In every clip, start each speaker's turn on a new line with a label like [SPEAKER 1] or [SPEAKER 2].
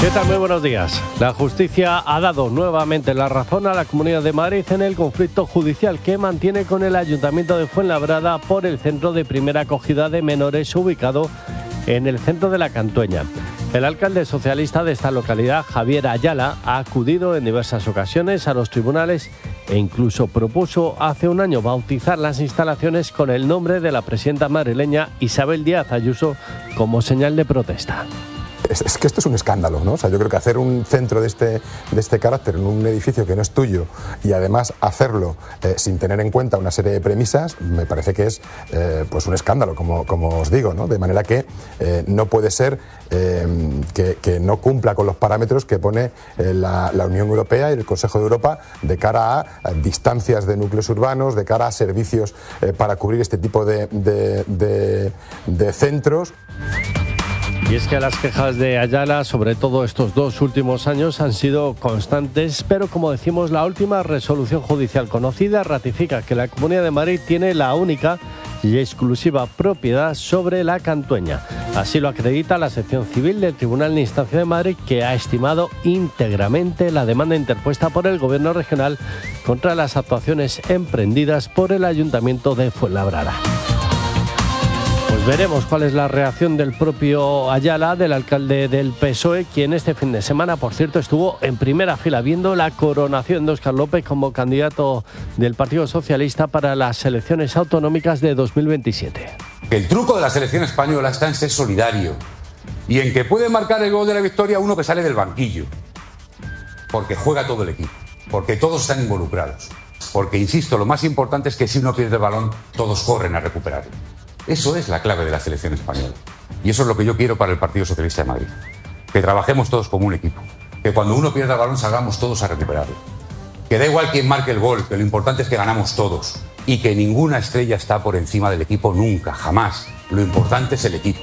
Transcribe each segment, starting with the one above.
[SPEAKER 1] ¿Qué tal? Muy buenos días. La justicia ha dado nuevamente la razón a la Comunidad de Madrid en el conflicto judicial que mantiene con el Ayuntamiento de Fuenlabrada por el centro de primera acogida de menores ubicado en el centro de la Cantueña. El alcalde socialista de esta localidad, Javier Ayala, ha acudido en diversas ocasiones a los tribunales e incluso propuso hace un año bautizar las instalaciones con el nombre de la presidenta madrileña Isabel Díaz Ayuso como señal de protesta.
[SPEAKER 2] Es que esto es un escándalo, ¿no? O sea, yo creo que hacer un centro de este carácter en un edificio que no es tuyo y además hacerlo sin tener en cuenta una serie de premisas, me parece que es pues un escándalo, como os digo, ¿no? De manera que no puede ser que no cumpla con los parámetros que pone la Unión Europea y el Consejo de Europa de cara a distancias de núcleos urbanos, de cara a servicios para cubrir este tipo de centros.
[SPEAKER 1] Y es que las quejas de Ayala, sobre todo estos 2 últimos años, han sido constantes, pero como decimos, la última resolución judicial conocida ratifica que la Comunidad de Madrid tiene la única y exclusiva propiedad sobre la Cantueña. Así lo acredita la sección civil del Tribunal de Instancia de Madrid, que ha estimado íntegramente la demanda interpuesta por el Gobierno regional contra las actuaciones emprendidas por el Ayuntamiento de Fuenlabrada. Pues veremos cuál es la reacción del propio Ayala, del alcalde del PSOE, quien este fin de semana, por cierto, estuvo en primera fila viendo la coronación de Óscar López como candidato del Partido Socialista para las elecciones autonómicas de 2027.
[SPEAKER 3] El truco de la selección española está en ser solidario y en que puede marcar el gol de la victoria uno que sale del banquillo, porque juega todo el equipo, porque todos están involucrados, porque, insisto, lo más importante es que si uno pierde el balón, todos corren a recuperarlo. Eso es la clave de la selección española. Y eso es lo que yo quiero para el Partido Socialista de Madrid. Que trabajemos todos como un equipo. Que cuando uno pierda el balón salgamos todos a recuperarlo. Que da igual quién marque el gol, que lo importante es que ganamos todos. Y que ninguna estrella está por encima del equipo nunca, jamás. Lo importante es el equipo.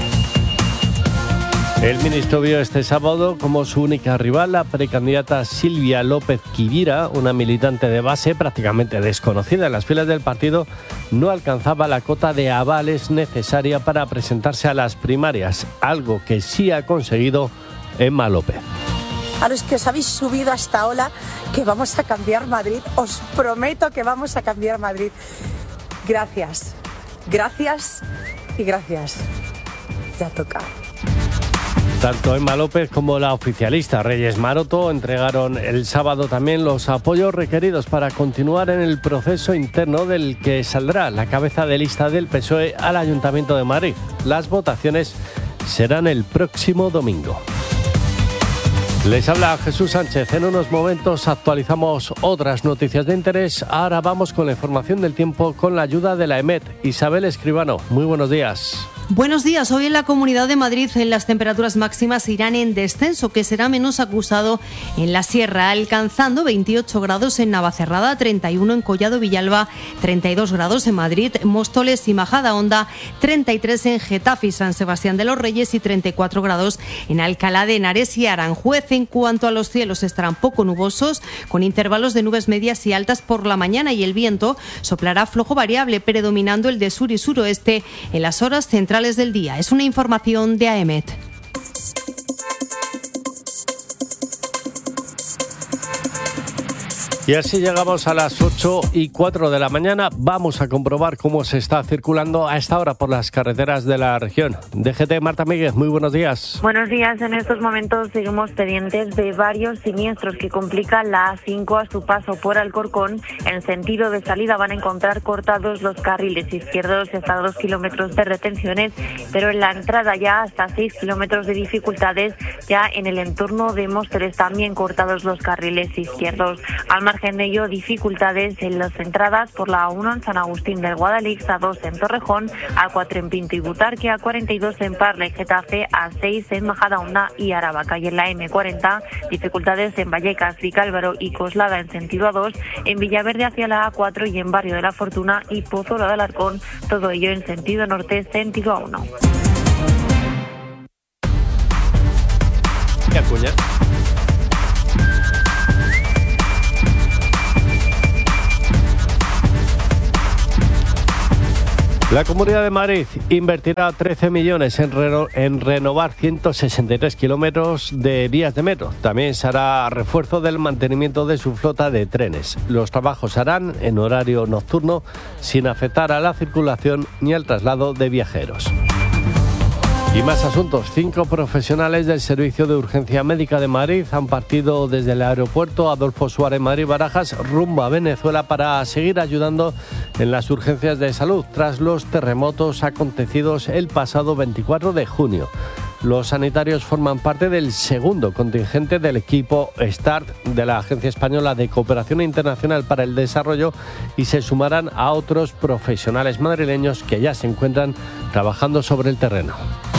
[SPEAKER 1] El ministro vio este sábado como su única rival la precandidata Silvia López Quivira, una militante de base prácticamente desconocida en las filas del partido. No alcanzaba la cota de avales necesaria para presentarse a las primarias, algo que sí ha conseguido Emma López.
[SPEAKER 4] A los que os habéis subido a esta ola, que vamos a cambiar Madrid, os prometo que vamos a cambiar Madrid. Gracias, gracias y gracias. Ya toca.
[SPEAKER 1] Tanto Emma López como la oficialista Reyes Maroto entregaron el sábado también los apoyos requeridos para continuar en el proceso interno del que saldrá la cabeza de lista del PSOE al Ayuntamiento de Madrid. Las votaciones serán el próximo domingo. Les habla Jesús Sánchez. En unos momentos actualizamos otras noticias de interés. Ahora vamos con la información del tiempo con la ayuda de la EMET. Isabel Escribano, muy buenos días.
[SPEAKER 5] Buenos días. Hoy en la Comunidad de Madrid las temperaturas máximas irán en descenso, que será menos acusado en la sierra, alcanzando 28 grados en Navacerrada, 31 en Collado Villalba, 32 grados en Madrid, Móstoles y Majadahonda, 33 en Getafe y San Sebastián de los Reyes y 34 grados en Alcalá de Henares y Aranjuez. En cuanto a los cielos, estarán poco nubosos, con intervalos de nubes medias y altas por la mañana, y el viento soplará flojo variable, predominando el de sur y suroeste en las horas centrales del día. Es una información de AEMET.
[SPEAKER 1] Y así llegamos a las 8:04 de la mañana. Vamos a comprobar cómo se está circulando a esta hora por las carreteras de la región. DGT, Marta Míguez, muy buenos días.
[SPEAKER 6] Buenos días. En estos momentos seguimos pendientes de varios siniestros que complican la A5 a su paso por Alcorcón. En sentido de salida van a encontrar cortados los carriles izquierdos y hasta 2 kilómetros de retenciones, pero en la entrada ya hasta 6 kilómetros de dificultades. Ya en el entorno de Móstoles también cortados los carriles izquierdos. Al margen de ello, dificultades en las entradas por la A1 en San Agustín del Guadalix, A2 en Torrejón, A4 en Pinto y Butarque, A42 en Parla y Getafe, A6 en Majadahonda y Aravaca. Y en la M40, dificultades en Vallecas, Vicálvaro y Coslada en sentido A2, en Villaverde hacia la A4 y en Barrio de la Fortuna y Pozuelo de Alarcón, todo ello en sentido norte, sentido A1.
[SPEAKER 1] ¿Qué Acuña? La Comunidad de Madrid invertirá 13 millones en renovar 163 kilómetros de vías de metro. También se hará refuerzo del mantenimiento de su flota de trenes. Los trabajos se harán en horario nocturno sin afectar a la circulación ni al traslado de viajeros. Y más asuntos. 5 profesionales del Servicio de Urgencia Médica de Madrid han partido desde el aeropuerto Adolfo Suárez Madrid-Barajas rumbo a Venezuela para seguir ayudando en las urgencias de salud tras los terremotos acontecidos el pasado 24 de junio. Los sanitarios forman parte del segundo contingente del equipo START de la Agencia Española de Cooperación Internacional para el Desarrollo y se sumarán a otros profesionales madrileños que ya se encuentran trabajando sobre el terreno.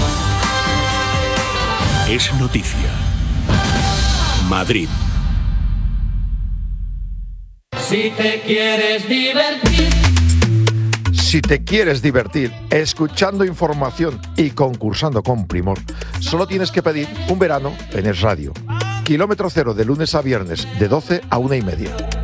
[SPEAKER 7] Es noticia. Madrid.
[SPEAKER 8] Si te quieres divertir.
[SPEAKER 9] Si te quieres divertir escuchando información y concursando con Primor, solo tienes que pedir un verano en Es Radio. Kilómetro cero de lunes a viernes de 12 a 1:30.